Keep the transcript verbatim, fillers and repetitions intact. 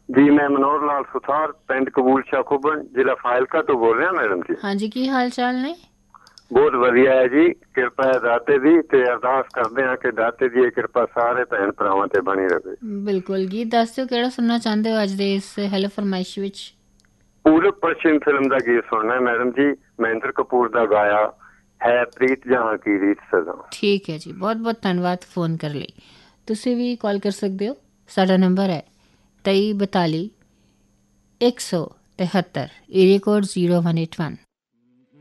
जी मैं मनोहर लाल सुथार पिंड कबूल शाह खुबन जिला फाइलका तो बोल रहा मैडम जी। हाँ जी, की हाल चाल ने? बहुत ਵਧੀਆ ਹੈ ਜੀ, ਕਿਰਪਾ ਹੈ ਦਾਤੇ ਦੀ ਤੇ ਅਰਦਾਸ ਕਰਦੇ ਹਾਂ ਕਿ ਦਾਤੇ ਦੀ ਇਹ ਕਿਰਪਾ ਸਾਰੇ ਭੈਣ ਭਰਾਵਾਂ ਤੇ ਬਣੀ ਰਹੇ। ਬਿਲਕੁਲ, ਗੀਤ ਦੱਸ ਦਿਓ ਕਿਹੜਾ ਸੁਣਨਾ ਚਾਹੁੰਦੇ ਹੋ ਅੱਜ ਦੇ ਇਸ ਹੈਲੋ ਫਰਮਾਇਸ਼ ਵਿੱਚ। ਪੂਰਬ ਪੱਛਮ ਫਿਲਮ ਦਾ ਗੀਤ ਸੁਣਨਾ ਮੈਡਮ ਜੀ, ਮਹਿੰਦਰ ਕਪੂਰ ਦਾ ਗਾਇਆ ਹੈ ਪ੍ਰੀਤ ਜਹਾਂ ਕੀ ਰੀਤ ਸਦਾ। ਠੀਕ ਹੈ ਜੀ, ਬਹੁਤ ਬਹੁਤ ਧੰਨਵਾਦ ਫੋਨ ਕਰਨ ਲਈ। ਤੁਸੀਂ ਵੀ ਕਾਲ ਕਰ ਸਕਦੇ ਹੋ, ਸਾਡਾ ਨੰਬਰ ਹੈ ਤੇਈ ਬਤਾਲੀ ਇੱਕ ਸੌ ਤਿਹੱਤਰ, area code zero one eight one.